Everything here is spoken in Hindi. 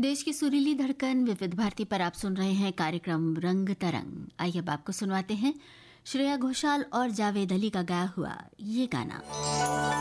देश की सुरीली धड़कन विविध भारती पर आप सुन रहे हैं कार्यक्रम रंग तरंग। आइए अब आपको सुनवाते हैं श्रेया घोषाल और जावेद अली का गाया हुआ ये गाना।